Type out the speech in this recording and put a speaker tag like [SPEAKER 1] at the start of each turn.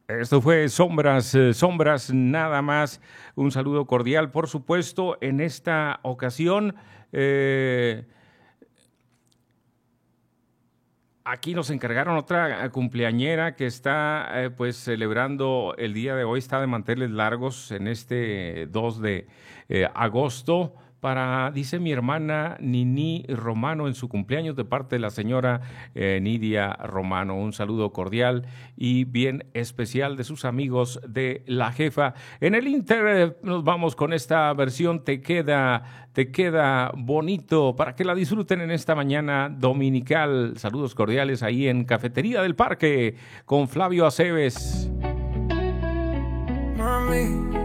[SPEAKER 1] Esto fue Sombras, Sombras nada más. Un saludo cordial, por supuesto. En esta ocasión, aquí nos encargaron otra cumpleañera que está pues celebrando el día de hoy, está de manteles largos en este 2 de agosto. Para, dice mi hermana Nini Romano en su cumpleaños de parte de la señora Nidia Romano. Un saludo cordial y bien especial de sus amigos de La Jefa. En el Inter nos vamos con esta versión Te queda bonito para que la disfruten en esta mañana dominical. Saludos cordiales ahí en Cafetería del Parque con Flavio Aceves.
[SPEAKER 2] Mami,